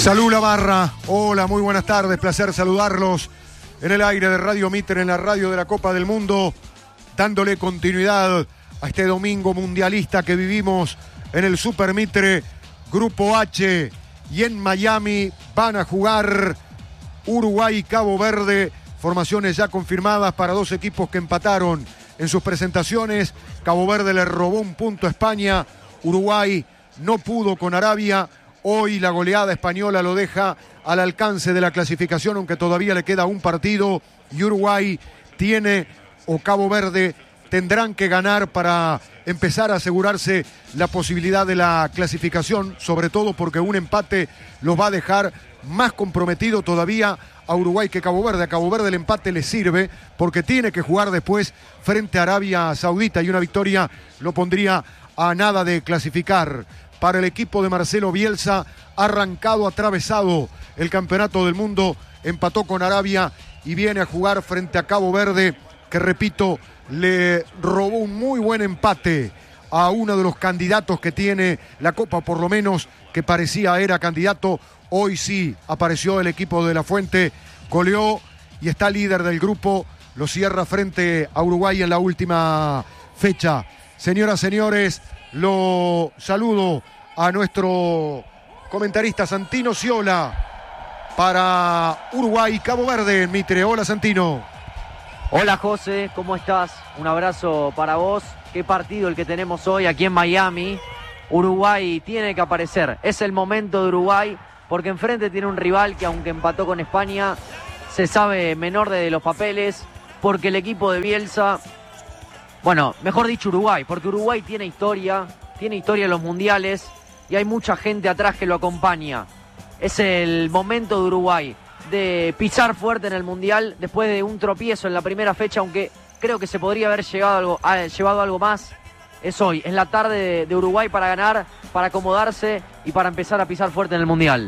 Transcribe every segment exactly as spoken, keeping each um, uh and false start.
Salud la barra, hola, muy buenas tardes, placer saludarlos en el aire de Radio Mitre, en la radio de la Copa del Mundo, dándole continuidad a este domingo mundialista que vivimos en el Super Mitre, Grupo H, y en Miami van a jugar Uruguay y Cabo Verde, formaciones ya confirmadas para dos equipos que empataron en sus presentaciones. Cabo Verde le robó un punto a España, Uruguay no pudo con Arabia. Hoy la goleada española lo deja al alcance de la clasificación, aunque todavía le queda un partido, y Uruguay tiene, o Cabo Verde, tendrán que ganar para empezar a asegurarse la posibilidad de la clasificación, sobre todo porque un empate los va a dejar más comprometido todavía a Uruguay que Cabo Verde. A Cabo Verde el empate le sirve porque tiene que jugar después frente a Arabia Saudita, y una victoria lo pondría a nada de clasificar. Para el equipo de Marcelo Bielsa, arrancado, atravesado el campeonato del mundo, empató con Arabia y viene a jugar frente a Cabo Verde, que repito, le robó un muy buen empate a uno de los candidatos que tiene la Copa, por lo menos que parecía era candidato. Hoy sí apareció el equipo de La Fuente, goleó y está líder del grupo, lo cierra frente a Uruguay en la última fecha. Señoras, señores, lo saludo a nuestro comentarista Santino Ciola para Uruguay y Cabo Verde en Mitre. Hola, Santino. Hola, José, ¿cómo estás? Un abrazo para vos. Qué partido el que tenemos hoy aquí en Miami. Uruguay tiene que aparecer. Es el momento de Uruguay porque enfrente tiene un rival que, aunque empató con España, se sabe menor de los papeles, porque el equipo de Bielsa, bueno, mejor dicho Uruguay, porque Uruguay tiene historia, tiene historia en los mundiales y hay mucha gente atrás que lo acompaña. Es el momento de Uruguay de pisar fuerte en el mundial después de un tropiezo en la primera fecha, aunque creo que se podría haber llegado algo, eh, llevado algo más. Es hoy, es la tarde de, de Uruguay para ganar, para acomodarse y para empezar a pisar fuerte en el mundial.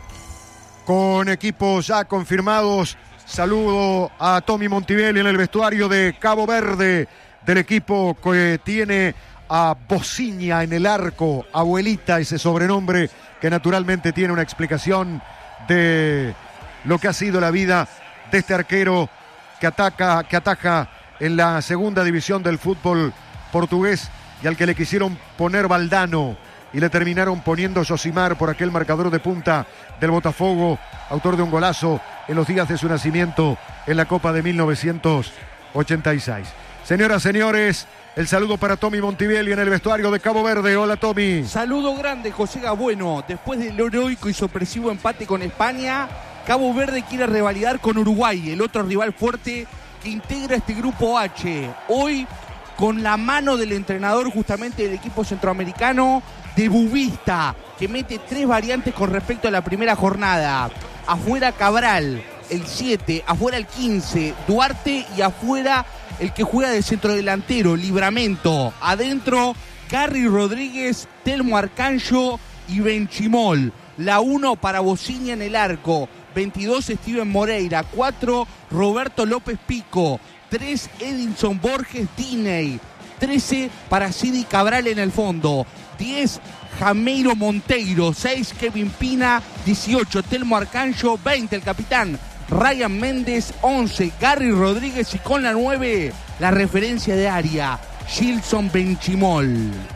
Con equipos ya confirmados, saludo a Tommy Montivelli en el vestuario de Cabo Verde, del equipo que tiene a Bociña en el arco, abuelita, ese sobrenombre que naturalmente tiene una explicación de lo que ha sido la vida de este arquero que ataca, que ataja en la segunda división del fútbol portugués, y al que le quisieron poner Valdano y le terminaron poniendo Josimar por aquel marcador de punta del Botafogo, autor de un golazo en los días de su nacimiento en la Copa de mil novecientos ochenta y seis. Señoras, señores, el saludo para Tommy Montivelli en el vestuario de Cabo Verde. Hola, Tommy. Saludo grande, José Gabueno. Después del heroico y sorpresivo empate con España, Cabo Verde quiere revalidar con Uruguay, el otro rival fuerte que integra este grupo H. Hoy, con la mano del entrenador justamente del equipo centroamericano, de Bubista, que mete tres variantes con respecto a la primera jornada. Afuera Cabral, el siete, afuera el quince, Duarte, y afuera el que juega de centrodelantero, Libramento. Adentro, Garry Rodríguez, Telmo Arcanjo y Benchimol. La uno para Bociña en el arco. veintidós, Steven Moreira. cuatro, Roberto López Pico. tres, Edinson Borges Diney. trece, para Sidi Cabral en el fondo. diez, Jameiro Monteiro. seis, Kevin Pina. dieciocho, Telmo Arcanjo. veinte, el capitán Ryan Méndez. once, Garry Rodríguez, y con la nueve, la referencia de área, Gilson Benchimol.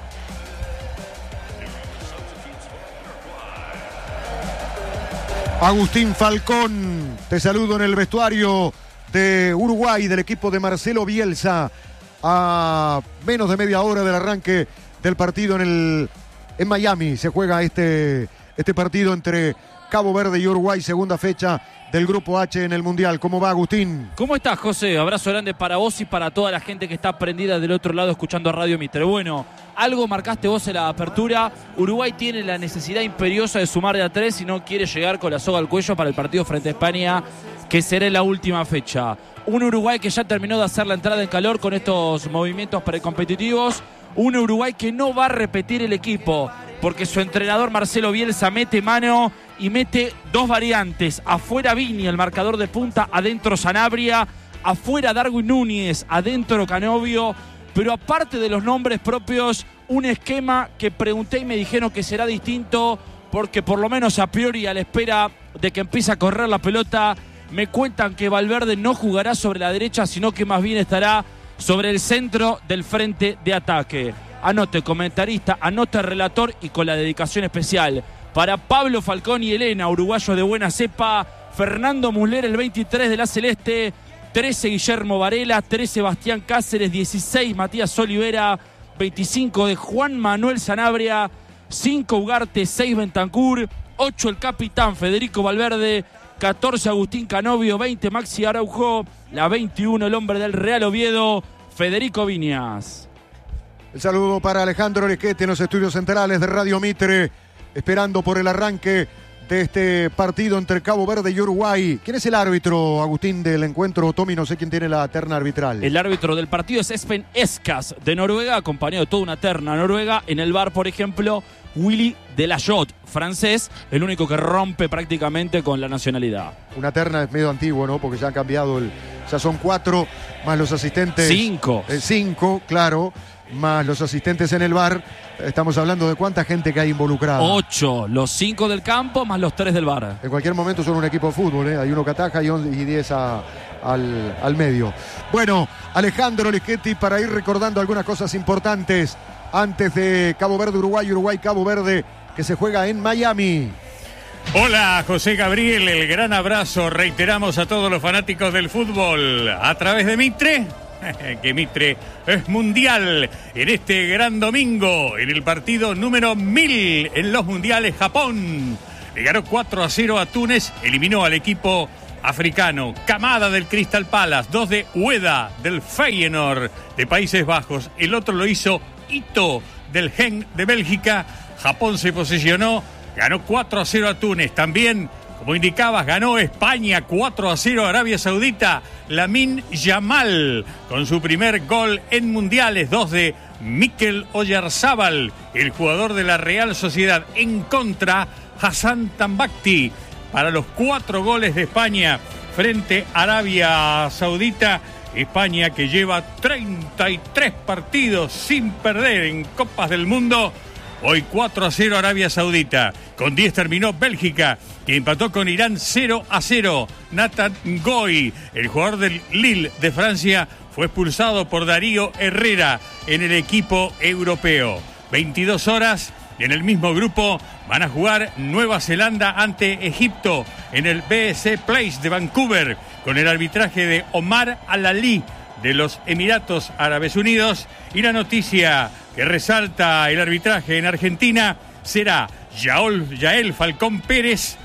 Agustín Falcón, te saludo en el vestuario de Uruguay, del equipo de Marcelo Bielsa, a menos de media hora del arranque del partido en el en Miami. Se juega este, este partido entre Cabo Verde y Uruguay, segunda fecha del Grupo H en el Mundial. ¿Cómo va, Agustín? ¿Cómo estás, José? Abrazo grande para vos y para toda la gente que está prendida del otro lado escuchando a Radio Mitre. Bueno, algo marcaste vos en la apertura. Uruguay tiene la necesidad imperiosa de sumar de a tres y no quiere llegar con la soga al cuello para el partido frente a España, que será en la última fecha. Un Uruguay que ya terminó de hacer la entrada en calor con estos movimientos precompetitivos. Un Uruguay que no va a repetir el equipo, porque su entrenador Marcelo Bielsa mete mano y mete dos variantes. Afuera Vini, el marcador de punta, adentro Sanabria, afuera Darwin Núñez, adentro Canovio. Pero aparte de los nombres propios, un esquema que pregunté y me dijeron que será distinto porque por lo menos a priori, a la espera de que empiece a correr la pelota, me cuentan que Valverde no jugará sobre la derecha, sino que más bien estará sobre el centro del frente de ataque. Anote comentarista, anote relator y con la dedicación especial para Pablo Falcón y Elena, uruguayo de buena cepa, Fernando Muller, el veintitrés de la Celeste, trece Guillermo Varela, trece Sebastián Cáceres, dieciséis Matías Olivera, veinticinco de Juan Manuel Sanabria, cinco Ugarte, seis Bentancur, ocho el capitán Federico Valverde, catorce Agustín Canovio, veinte Maxi Araujo, la veintiuno el hombre del Real Oviedo, Federico Viñas. El saludo para Alejandro Lequete en los estudios centrales de Radio Mitre, esperando por el arranque de este partido entre Cabo Verde y Uruguay. ¿Quién es el árbitro, Agustín, del encuentro? Tommy, no sé quién tiene la terna arbitral. El árbitro del partido es Espen Eskas, de Noruega, acompañado de toda una terna noruega. En el V A R, por ejemplo, Willy Delayotte, francés, el único que rompe prácticamente con la nacionalidad. Una terna es medio antiguo, ¿no? Porque ya han cambiado, el, ya son cuatro, más los asistentes. Cinco. Eh, cinco, claro, más los asistentes en el V A R. Estamos hablando de cuánta gente que hay involucrada. Ocho, los cinco del campo más los tres del V A R. En cualquier momento son un equipo de fútbol, ¿eh? Hay uno que ataja y, on, y diez a, al, al medio. Bueno, Alejandro Leschetti, para ir recordando algunas cosas importantes antes de Cabo Verde, Uruguay, Uruguay, Cabo Verde, que se juega en Miami. Hola, José Gabriel, el gran abrazo. Reiteramos a todos los fanáticos del fútbol a través de Mitre. Que Mitre es mundial en este gran domingo, en el partido número mil en los mundiales. Japón le ganó cuatro a cero a Túnez, eliminó al equipo africano. Kamada del Crystal Palace, dos de Ueda del Feyenoord de Países Bajos, el otro lo hizo Ito del Genk de Bélgica. Japón se posicionó, ganó cuatro a cero a Túnez. También, como indicabas, ganó España cuatro a cero a Arabia Saudita. Lamine Yamal con su primer gol en mundiales, dos de Mikel Oyarzábal, el jugador de la Real Sociedad. En contra, Hassan Tambakti para los cuatro goles de España frente a Arabia Saudita. España, que lleva treinta y tres partidos sin perder en Copas del Mundo. Hoy cuatro a cero Arabia Saudita. Con diez terminó Bélgica, que empató con Irán cero a cero. Nathan Goy, el jugador del Lille de Francia, fue expulsado por Darío Herrera en el equipo europeo. veintidós horas, en el mismo grupo van a jugar Nueva Zelanda ante Egipto en el B S Place de Vancouver, con el arbitraje de Omar Al-Ali de los Emiratos Árabes Unidos. Y la noticia que resalta el arbitraje en Argentina será Yaol, Yael Falcón Pérez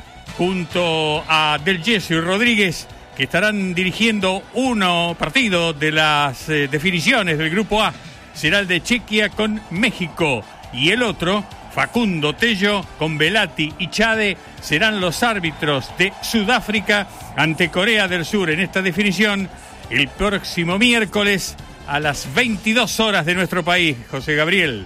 junto a Del Yeso y Rodríguez, que estarán dirigiendo uno partido de las eh, definiciones del Grupo A. Será el de Chequia con México, y el otro, Facundo Tello con Velati y Chade, serán los árbitros de Sudáfrica ante Corea del Sur en esta definición el próximo miércoles a las veintidós horas de nuestro país. José Gabriel.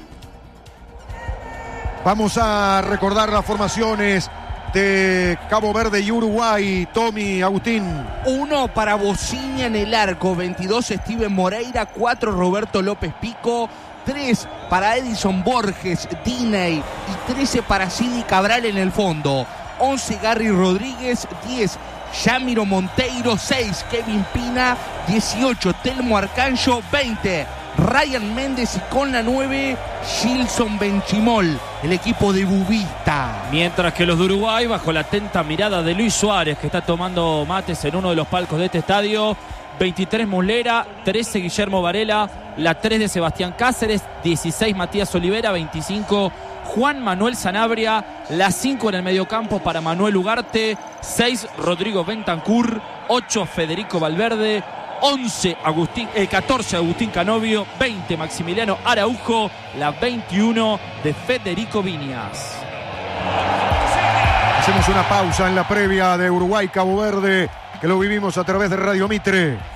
Vamos a recordar las formaciones de Cabo Verde y Uruguay. Tommy, Agustín. Uno para Bociña en el arco, veintidós Steven Moreira, cuatro Roberto López Pico, tres para Edison Borges, Diney y trece para Sidi Cabral en el fondo. once Gary Rodríguez, diez Yamiro Monteiro, seis Kevin Pina, dieciocho Telmo Arcanjo, veinte Ryan Méndez y con la nueve Gilson Benchimol, el equipo de Bubista. Mientras que los de Uruguay, bajo la atenta mirada de Luis Suárez, que está tomando mates en uno de los palcos de este estadio, veintitrés Muslera, trece Guillermo Varela, la tres de Sebastián Cáceres, dieciséis Matías Olivera, veinticinco Juan Manuel Sanabria, la cinco en el mediocampo para Manuel Ugarte, seis Rodrigo Bentancur, ocho Federico Valverde, once Agustín, eh, catorce Agustín Canovio, veinte Maximiliano Araujo, la veintiuno de Federico Viñas. Hacemos una pausa en la previa de Uruguay-Cabo Verde, que lo vivimos a través de Radio Mitre.